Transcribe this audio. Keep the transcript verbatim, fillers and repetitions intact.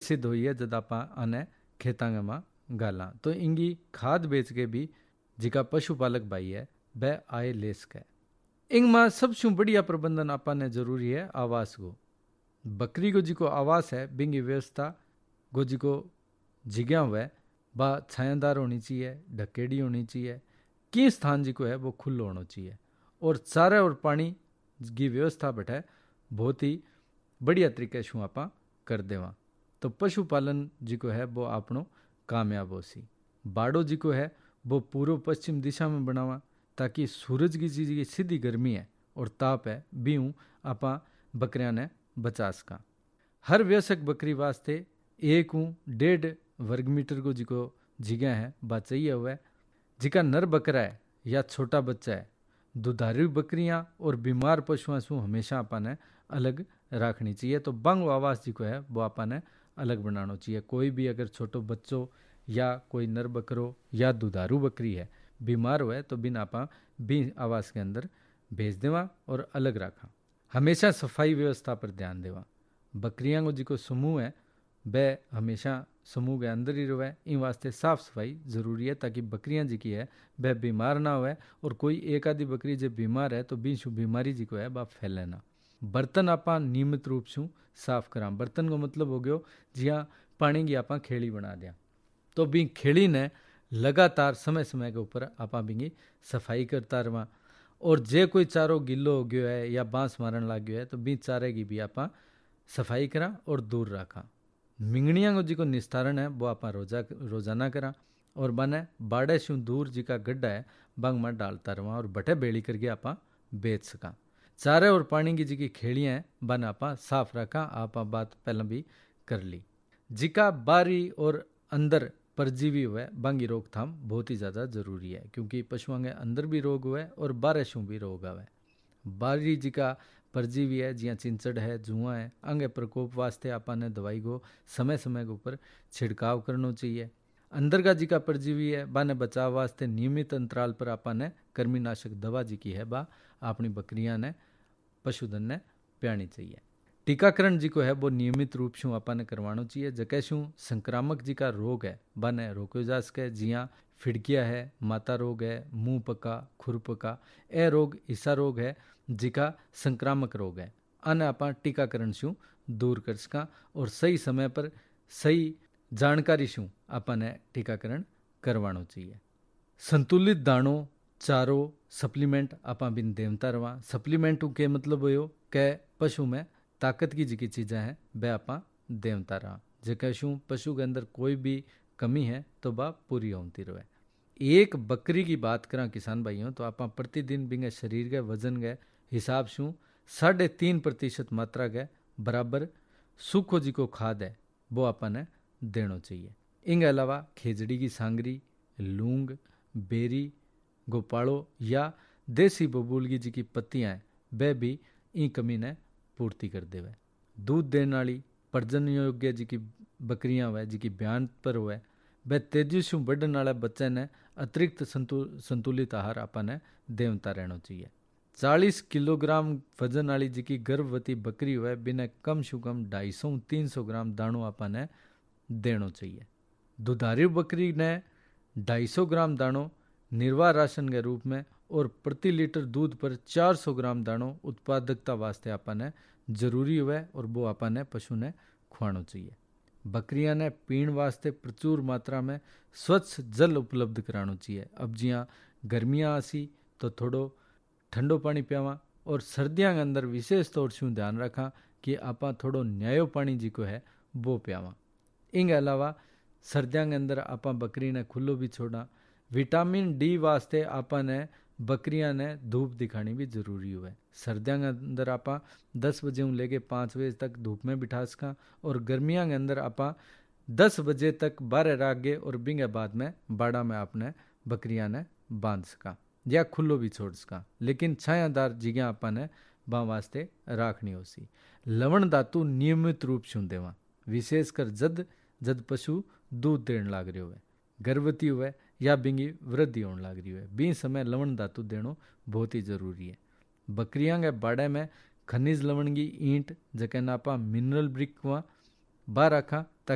सिद्ध हुई है जब आप आने खेतांगे में गाला। तो इंगी खाद बेच के भी जिका पशुपालक भाई है वह आय ले सके। इंग में सबसे बढ़िया प्रबंधन आपाने जरूरी है आवास को। बकरी को जिको आवास है बिंगी व्यवस्था गो जिको जिग्या हुआ है बा छायादार होनी चाहिए, ढकेड़ी होनी चाहिए, की स्थान जिको है वो खुल्लो होना चाहिए, और चारा और पानी की व्यवस्था बैठे बहुत ही बढ़िया तरीके से आप कर देवा तो पशुपालन जिको है वो आपनो कामयाब हो सी। बाड़ो जिको है वो पूर्व पश्चिम दिशा में बनावा ताकि सूरज की चीज की सीधी गर्मी है और ताप है बीऊ आप बकरियां ने बचा सका। हर वयस्क बकरी वास्ते एक हूँ डेढ़ वर्ग मीटर को जिको जगह है वह चाहिए हुआ है। जिका नर बकरा है या छोटा बच्चा है, दुधारू बकरियां और बीमार पशुओं से हमेशा अपन अलग रखनी चाहिए। तो बंग आवास जिको है वो अपन अलग बनाना चाहिए। कोई भी अगर छोटो बच्चों या कोई नर बकरो या दुधारू बकरी है बीमार हुआ है तो बिन आप बी आवास के अंदर भेज देवा और अलग रखा। हमेशा सफाई व्यवस्था पर ध्यान देवा। बकरियां को जिको समूह है वह हमेशा समूह के अंदर ही रहे, इन वास्ते साफ सफाई जरूरी है ताकि बकरियां जी की है वह बीमार ना हुए, और कोई एक आधी बकरी जब बीमार है तो बीशु बीमारी जी को है वह फैले ना। बर्तन आप नियमित रूप से साफ करा। बर्तन को मतलब हो गयो जिया पानी की आप खेड़ी बना दिया तो बी खेड़ी ने लगातार समय समय के ऊपर आप बिंगी सफाई करता रहा। और जे कोई चारो गिल्लो हो गयो है या बांस मारन लग गयो है तो बी चारे की भी आप सफाई करा और दूर रखा। मिंगणिया को जिको निस्तारण है वो आप रोजा रोजाना करा और बने बाड़े शू दूर जिका गड्ढा है बंग में डालता रहा और बटे बेड़ी करके आप बेच सका। चारे और पानी की जिकी खेड़ियाँ हैं बन आप साफ रखा। आप बात पहले भी कर ली। जिका बारी और अंदर परजीवी हुआ है बंगी रोकथाम बहुत ही ज़्यादा जरूरी है क्योंकि पशुओं के अंदर भी रोग हुआ है और बारिशों भी रोग हुआ है। बारी जिका परजीवी है जिया चिंचड़ है जुआ है अंगे प्रकोप वास्ते आपने दवाई को समय समय के ऊपर छिड़काव करना चाहिए। अंदर का जिका परजीवी है बाने बचाव वास्ते नियमित अंतराल पर आपने कृमिनाशक दवा जी की है बा अपनी बकरियां ने पशुधन ने पियानी चाहिए। टीकाकरण जी को है वो नियमित रूप से आपने करवाना चाहिए। जके शू संक्रामक जी का रोग है बाने रोको जा सके जिया फिड़किया है, माता रोग है, मुंह पका, खुर पका, ए रोग ऐसा रोग है जिका संक्रामक रोग है। अन आप टीकाकरण शू दूर कर सका और सही समय पर सही जानकारी शू आपने टीकाकरण करवाना चाहिए। संतुलित दाणो चारो सप्लीमेंट आप बिन देवता रवा। सप्लीमेंट के मतलब हो कि पशु में ताकत की जिकी चीज़ें हैं वह आप देवता रहा। जैसे शू पशु के अंदर कोई भी कमी है तो वह पूरी होती रहे। एक बकरी की बात करा किसान भाइयों तो आप प्रतिदिन बिंगे शरीर के वजन के हिसाब से साढ़े तीन प्रतिशत मात्रा के बराबर सूखो जी को खाद है वो आपने देना चाहिए। इनके अलावा खेजड़ी की सांगरी, लूंग, बेरी, गोपाड़ो या देसी बबूलगी जी की पत्तियां हैं वह भी इन कमी ने पूर्ति कर देवे। दूध देने वाली प्रजन योग्य जी की बकरियां हुए जी की बयान पर हुए वह तेजी से बढ़ने वाले बच्चे ने अतिरिक्त संतु, संतुलित आहार आपने देवता रहना चाहिए। चालीस किलोग्राम वजन वाली जी की गर्भवती बकरी हुए बिना कम से कम ढाई सौ तीन सौ ग्राम दाणो आपने देना चाहिए। दुधारू बकरी ने ढाई सौ ग्राम दाणो निर्वाह राशन के रूप में और प्रति लीटर दूध पर चार सौ ग्राम दाणो उत्पादकता वास्ते आपने जरूरी हुआ और वो आपने पशु ने खुआना चाहिए। बकरियां ने पीण वास्ते प्रचुर मात्रा में स्वच्छ जल उपलब्ध कराना चाहिए। अब जिया गर्मियाँ आसी तो थोड़ो ठंडो पानी पियावा और सर्दियों के अंदर विशेष तौर से ध्यान रखा कि आप थोड़ो न्यायो पानी जी को है वो पियावा। इनके अलावा सर्दियों के अंदर आप बकरी ने खुल्लो भी छोड़ा। विटामिन डी वास्ते आपने बकरियां ने धूप दिखानी भी जरूरी हुआ है। सर्दियों के अंदर आप दस बजे लेके पाँच बजे तक धूप में बिठा सका और गर्मियों के अंदर आप दस बजे तक बारह राख गए और बिंगे बाद में बाड़ा में आपने बकरियां ने बांध सका या खुल्लो भी छोड़ सका, लेकिन छायादार जगह आपने बा वास्ते राखनी हो सी। लवण धातु नियमित रूप से देवा, विशेषकर जद जद पशु दूध देने लाग रहे हुए, गर्भवती हुए या बिंगी वृद्धि होने लग रही है बी समय लवण धातु देना बहुत ही जरूरी है। बकरियां के बाड़े में खनिज लवण की ईंट जके नापा मिनरल ब्रिक हुआ बा रखा